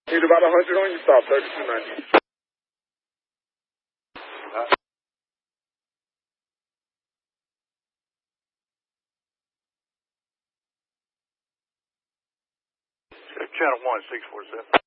Need about 100 on your stop, 3290. Channel 1, 647.